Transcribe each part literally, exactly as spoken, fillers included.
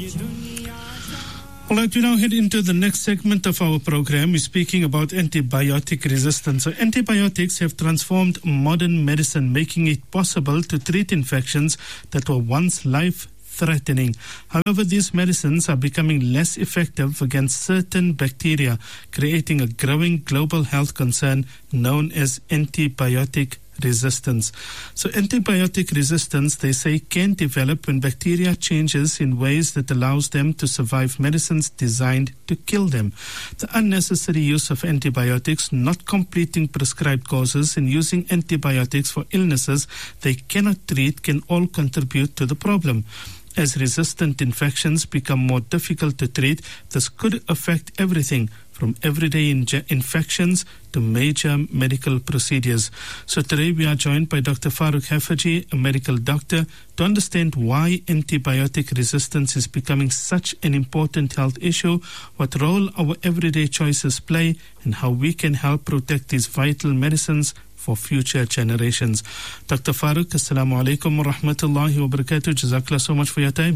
All right, we now head into the next segment of our program. We're speaking about antibiotic resistance. So antibiotics have transformed modern medicine, making it possible to treat infections that were once life-threatening. However, these medicines are becoming less effective against certain bacteria, creating a growing global health concern known as antibiotic resistance. So antibiotic resistance, they say, can develop when bacteria changes in ways that allows them to survive medicines designed to kill them. The unnecessary use of antibiotics, not completing prescribed courses, and using antibiotics for illnesses they cannot treat can all contribute to the problem. As resistant infections become more difficult to treat, this could affect everything from everyday inje- infections to major medical procedures. So today we are joined by Doctor Farooq Haffajee, a medical doctor, to understand why antibiotic resistance is becoming such an important health issue, what role our everyday choices play, and how we can help protect these vital medicines for future generations. Doctor Farooq, Assalamu alaikum wa rahmatullahi wa barakatuh. Jazakallah so much for your time.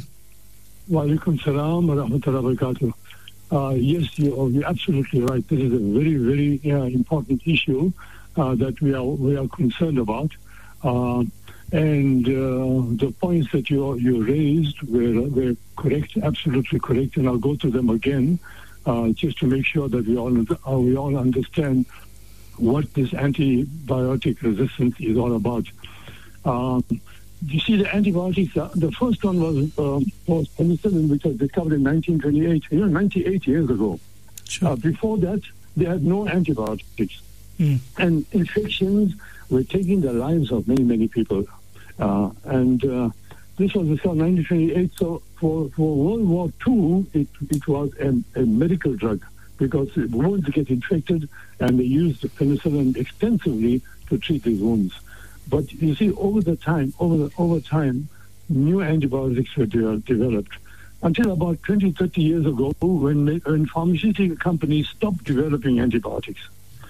Wa alaikum salam wa rahmatullahi wa barakatuh. Uh, yes, you, you're absolutely right. This is a very, very uh, important issue uh, that we are we are concerned about. Uh, and uh, the points that you you raised were, were correct, absolutely correct. And I'll go through them again uh, just to make sure that we all uh, we all understand what this antibiotic resistance is all about. Um, you see, the antibiotics, uh, the first one was, uh, was penicillin, which was discovered in nineteen twenty-eight, you know, ninety-eight years ago. Sure. Uh, before that, they had no antibiotics. Mm. And infections were taking the lives of many, many people. Uh, and uh, this was discovered in nineteen twenty-eight, so for, for World War Two, it, it was a, a medical drug, because wounds get infected and they used penicillin extensively to treat these wounds. But you see, over the time, over the, over time, new antibiotics were de- developed. Until about twenty, thirty years ago, when, when pharmaceutical companies stopped developing antibiotics.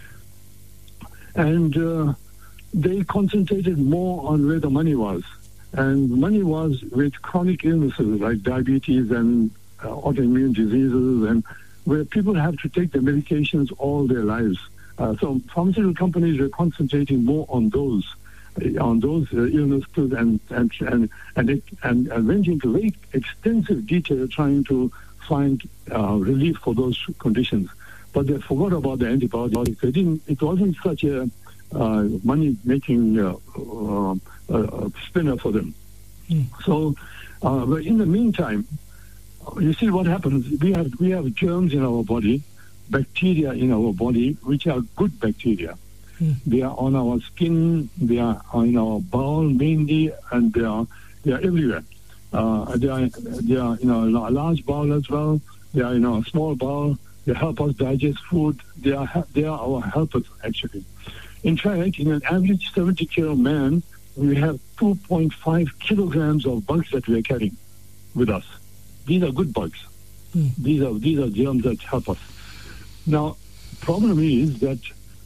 And uh, they concentrated more on where the money was. And money was with chronic illnesses like diabetes and uh, autoimmune diseases, and where people have to take the medications all their lives. Uh, so pharmaceutical companies were concentrating more on those, uh, on those uh, illnesses, and and and and, it, and and went into very extensive detail trying to find uh, relief for those conditions. But they forgot about the antibiotics. They didn't. It wasn't such a uh, money-making uh, uh, uh, spinner for them. Mm. So, uh, but in the meantime, you see what happens. We have we have germs in our body, bacteria in our body, which are good bacteria. Mm. They are on our skin, they are in our bowel mainly, and they are they are everywhere. Uh, they are they are in our large bowel as well. They are in our small bowel. They help us digest food. They are they are our helpers actually. In fact, in an average seventy kilo man, we have two point five kilograms of bugs that we are carrying with us. These are good bugs. Mm. These are these are germs that help us. Now, problem is that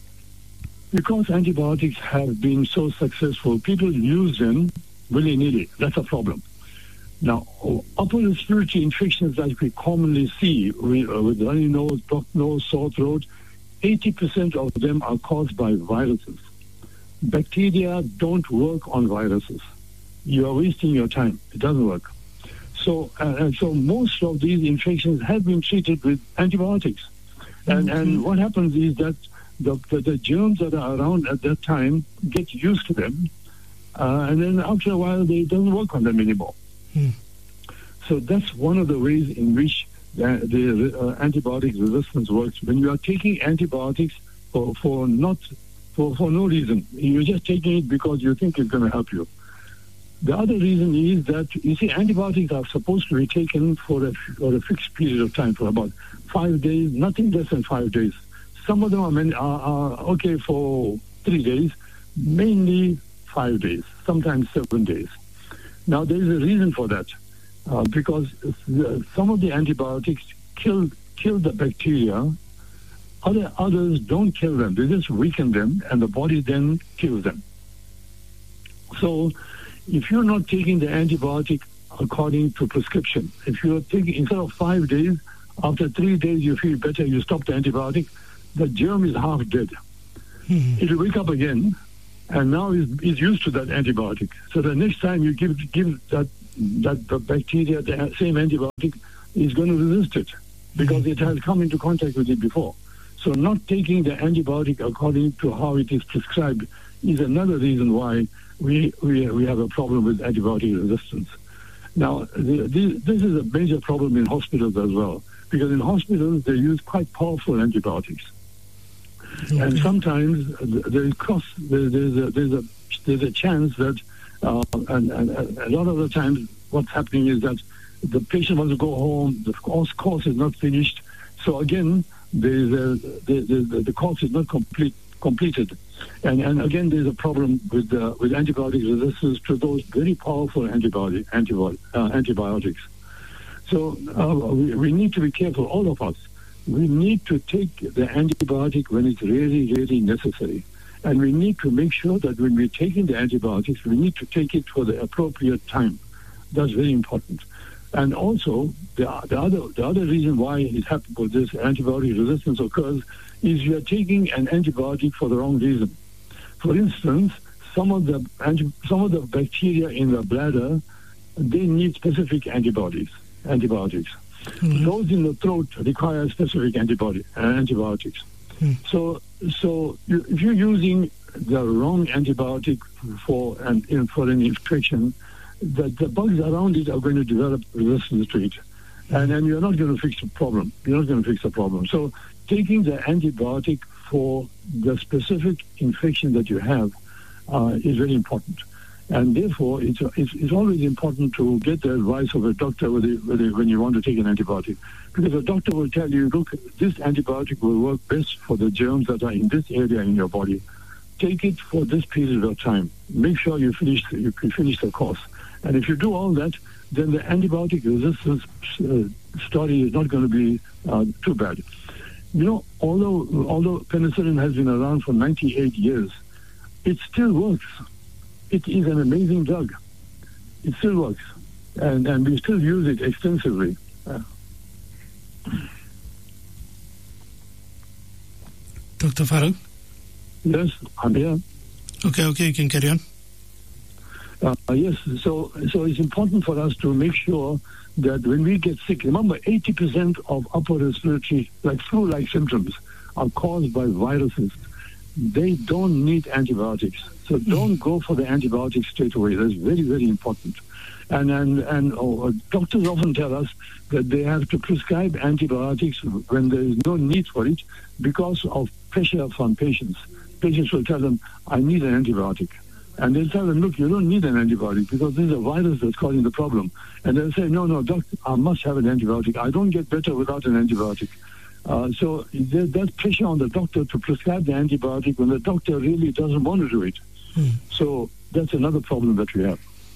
because antibiotics have been so successful, people use them willy-nilly. That's a problem. Now, upper respiratory infections that we commonly see with, uh, with runny nose, blocked nose, sore throat, eighty percent of them are caused by viruses. Bacteria don't work on viruses. You are wasting your time. It doesn't work. So, uh, and so most of these infections have been treated with antibiotics. And mm-hmm. and what happens is that the, the, the germs that are around at that time get used to them, uh, and then after a while, they don't work on them anymore. Mm. So that's one of the ways in which the, the uh, antibiotic resistance works. When you are taking antibiotics for, for not for, for no reason, you're just taking it because you think it's going to help you. The other reason is that, you see, antibiotics are supposed to be taken for a, for a fixed period of time, for about five days, nothing less than five days. Some of them are, many, are, are okay for three days, mainly five days, sometimes seven days. Now, there is a reason for that, uh, because the, some of the antibiotics kill kill the bacteria. Other others don't kill them; they just weaken them, and the body then kills them. So, if you're not taking the antibiotic according to prescription. If you're taking, instead of five days, after three days you feel better, you stop the antibiotic, the germ is half dead. Mm-hmm. It'll wake up again, and now it's, it's used to that antibiotic. So the next time you give give that that the bacteria the same antibiotic, is going to resist it because mm-hmm. it has come into contact with it before. So not taking the antibiotic according to how it is prescribed is another reason why we we, we have a problem with antibiotic resistance. Now, the, the, this is a major problem in hospitals as well, because in hospitals they use quite powerful antibiotics. Okay. And sometimes there is cost, there, there's, a, there's, a, there's a chance that, uh, and, and, and a lot of the times what's happening is that the patient wants to go home, the course, course is not finished, so again, there's a, the, the, the course is not complete, completed. And, and again, there's a problem with uh, with antibiotic resistance to those very powerful antibiotic, antibiotic, uh, antibiotics. So uh, we, we need to be careful, all of us. We need to take the antibiotic when it's really, really necessary. And we need to make sure that when we're taking the antibiotics, we need to take it for the appropriate time. That's very important. And also, the, the other the other reason why it happens, with this antibiotic resistance occurs, is you are taking an antibiotic for the wrong reason. For instance, some of the anti, some of the bacteria in the bladder, they need specific antibodies, antibiotics. Mm-hmm. Those in the throat require specific antibody, uh, antibiotics. Mm. So, so you, if you're using the wrong antibiotic for an for an infection, the, the bugs around it are going to develop resistance to it. And then you're not going to fix the problem. You're not going to fix the problem. So taking the antibiotic for the specific infection that you have uh, is very important. And therefore, it's, it's, it's always important to get the advice of a doctor whether, whether, when you want to take an antibiotic. Because a doctor will tell you, look, this antibiotic will work best for the germs that are in this area in your body. Take it for this period of time. Make sure you finish, you finish the course. And if you do all that, then the antibiotic resistance uh, story is not going to be uh, too bad. You know, although although penicillin has been around for ninety-eight years, it still works. It is an amazing drug. It still works. And, and we still use it extensively. Uh, Doctor Farooq? Yes, I'm here. Okay, okay, you can carry on. Uh, yes, so so it's important for us to make sure that when we get sick, remember eighty percent of upper respiratory, like flu-like symptoms, are caused by viruses. They don't need antibiotics. So don't go for the antibiotics straight away. That's very, very important. And and, and oh, doctors often tell us that they have to prescribe antibiotics when there is no need for it because of pressure from patients. Patients will tell them, I need an antibiotic. And they'll tell them, look, you don't need an antibiotic because this is a virus that's causing the problem. And they'll say, no, no, doctor, I must have an antibiotic. I don't get better without an antibiotic. Uh, so there, there's pressure on the doctor to prescribe the antibiotic when the doctor really doesn't want to do it. Hmm. So that's another problem that we have.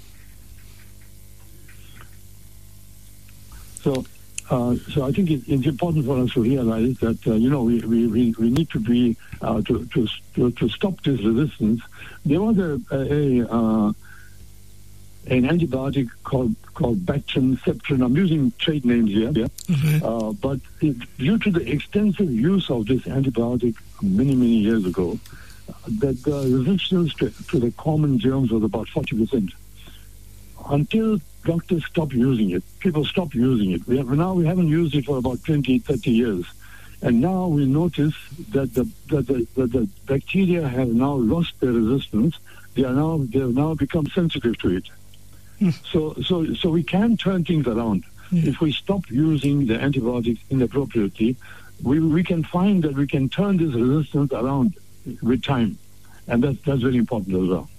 So uh, so I think it, it's important for us to realize that, uh, you know, we, we, we, we need to be, uh, to, to, to, to stop this resistance. There was a, a, a uh, an antibiotic called called Bactrim, Septrin. I'm using trade names here, yeah? Mm-hmm. uh, but it, due to the extensive use of this antibiotic many, many years ago, uh, that the resistance to, to the common germs was about forty percent. Until doctors stopped using it, people stopped using it. We have, now we haven't used it for about twenty, thirty years. And now we notice that the, that the, that the bacteria have now lost their resistance. They are now, they have now become sensitive to it. Mm. So, so, so we can turn things around. Mm. If we stop using the antibiotics inappropriately, we, we can find that we can turn this resistance around with time. And that's, that's very important as well.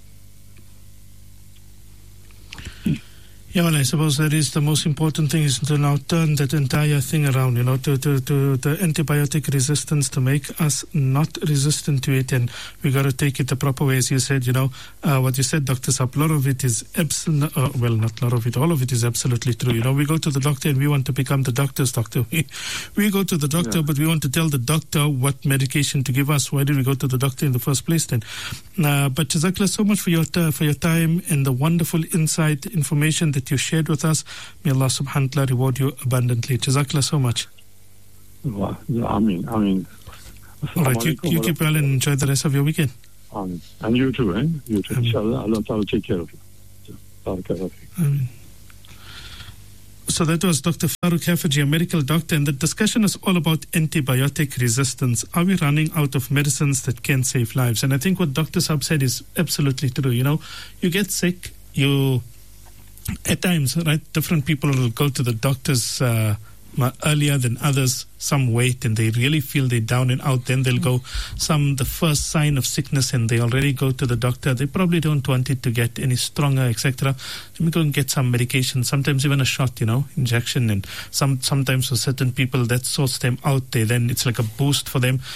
Yeah, well, I suppose that is the most important thing, is to now turn that entire thing around, you know, to, to, to the antibiotic resistance, to make us not resistant to it. And we got to take it the proper way, as you said, you know, uh, what you said, Doctor Saab, a lot of it is, absolutely, uh, well, not a lot of it, all of it is absolutely true. You know, we go to the doctor and we want to become the doctor's doctor. We, we go to the doctor, yeah. but we want to tell the doctor what medication to give us. Why did we go to the doctor in the first place then? Uh, but Jazakallah so much for your, uh, for your time and the wonderful insight, information that that you shared with us. May Allah subhanahu wa ta'ala reward you abundantly. Jazakallah so much. Well, I mean, I mean. All right, you, you keep well and enjoy the rest of your weekend. Um, and you too, eh? You too. Inshallah, Allah Ta'ala take care of you. Amen. So that was Doctor Farooq Haffajee, a medical doctor, and the discussion is all about antibiotic resistance. Are we running out of medicines that can save lives? And I think what Doctor Saab said is absolutely true. You know, you get sick, you, at times, right, different people will go to the doctors uh, earlier than others. Some wait and they really feel they're down and out. Then they'll go, some the first sign of sickness and they already go to the doctor. They probably don't want it to get any stronger, et cetera. Let me go and get some medication, sometimes even a shot, you know, injection. And some sometimes for certain people that sorts them out. They then it's like a boost for them.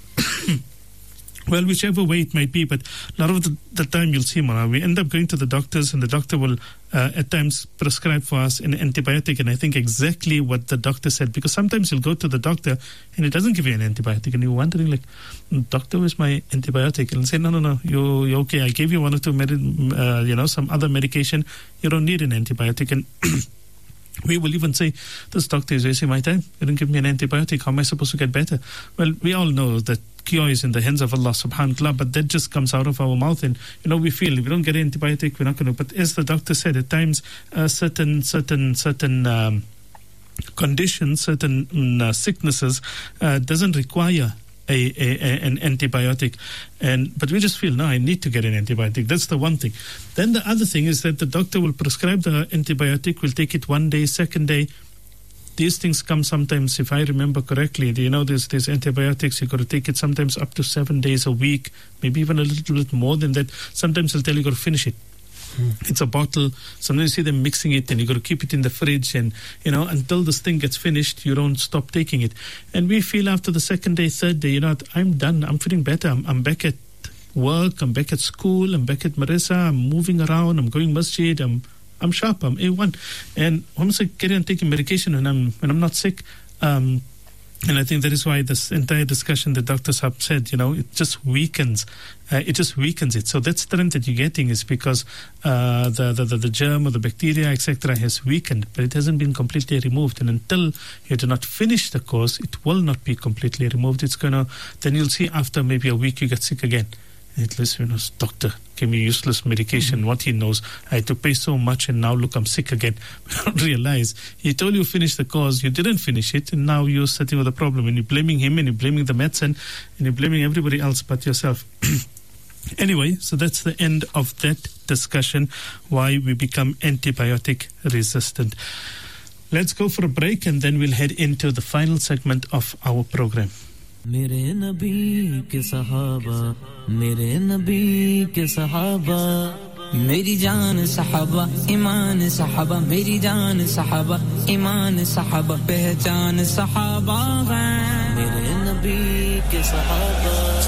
Well, whichever way it might be, but a lot of the, the time you'll see, Mara, we end up going to the doctors and the doctor will uh, at times prescribe for us an antibiotic, and I think exactly what the doctor said, because sometimes you'll go to the doctor and it doesn't give you an antibiotic and you're wondering like, doctor, where's my antibiotic? And say, no, no, no, you, you're okay. I gave you one or two, med- uh, you know, some other medication. You don't need an antibiotic. And we will even say, this doctor is wasting my time. You didn't give me an antibiotic. How am I supposed to get better? Well, we all know that cure is in the hands of Allah subhanahu wa ta'ala, but that just comes out of our mouth. And, you know, we feel if we don't get an antibiotic, we're not going to. But as the doctor said, at times, uh, certain, certain, certain um, conditions, certain uh, sicknesses uh, doesn't require A, a, a, an antibiotic, and but we just feel, no, I need to get an antibiotic. That's the one thing. Then the other thing is that the doctor will prescribe the antibiotic, will take it one day, second day. These things come sometimes, if I remember correctly, you know, there's, there's antibiotics, you've got to take it sometimes up to seven days a week, maybe even a little bit more than that. Sometimes they'll tell you, you've got to finish it. It's a bottle. Sometimes you see them mixing it and you got to keep it in the fridge, and you know, until this thing gets finished, you don't stop taking it. And we feel after the second day, third day, you know, I'm done. I'm feeling better. I'm, I'm back at work. I'm back at school. I'm back at Marissa. I'm moving around. I'm going masjid. I'm I'm sharp. I'm A one. And once I carry on taking medication when I'm when I'm not sick, um, and I think that is why this entire discussion the doctors have said, you know, it just weakens, uh, it just weakens it. So that strength that you're getting is because uh, the, the, the the germ or the bacteria, et cetera, has weakened, but it hasn't been completely removed. And until you do not finish the course, it will not be completely removed. It's gonna. Then you'll see after maybe a week you get sick again. At least, you know, doctor gave me useless medication. Mm-hmm. What he knows, I had to pay so much, and now look, I'm sick again. I don't realize he told you finish the course, you didn't finish it, and now you're sitting with a problem, and you're blaming him, and you're blaming the medicine, and you're blaming everybody else but yourself. Anyway, so that's the end of that discussion, why we become antibiotic resistant. Let's go for a break, and then we'll head into the final segment of our program. मेरे नबी के सहाबा मेरे नबी के सहाबा मेरी जान सहाबा ईमान सहाबा मेरी जान सहाबा ईमान सहाबा पहचान सहाबा मेरे नबी के सहाबा